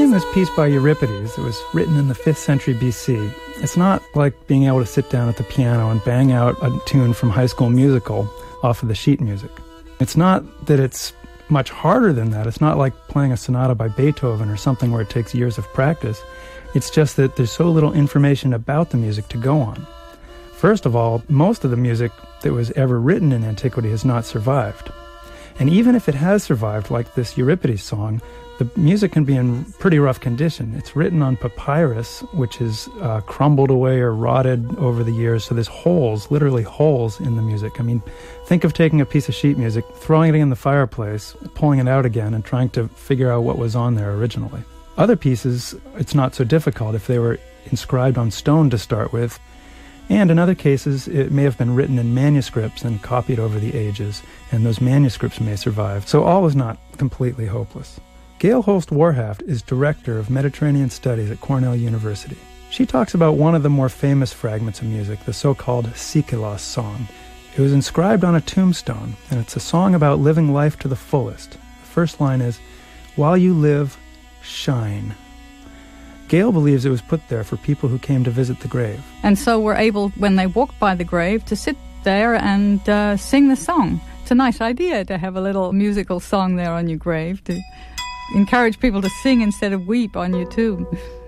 reading this piece by Euripides, it was written in the 5th century BC, it's not like being able to sit down at the piano and bang out a tune from High School Musical off of the sheet music. It's not that it's much harder than that. It's not like playing a sonata by Beethoven or something where it takes years of practice. It's just that there's so little information about the music to go on. First of all, most of the music that was ever written in antiquity has not survived. And even if it has survived, like this Euripides song, the music can be in pretty rough condition. It's written on papyrus, which is crumbled away or rotted over the years, so there's holes, literally holes in the music. I mean, think of taking a piece of sheet music, throwing it in the fireplace, pulling it out again, and trying to figure out what was on there originally. Other pieces, it's not so difficult if they were inscribed on stone to start with, and in other cases, it may have been written in manuscripts and copied over the ages, and those manuscripts may survive. So all is not completely hopeless. Gail Holst-Warhaft is Director of Mediterranean Studies at Cornell University. She talks about one of the more famous fragments of music, the so-called Sikelos song. It was inscribed on a tombstone, and it's a song about living life to the fullest. The first line is, "While you live, shine." Gail believes it was put there for people who came to visit the grave. And so we're able, when they walk by the grave, to sit there and sing the song. It's a nice idea to have a little musical song there on your grave to encourage people to sing instead of weep on your tomb.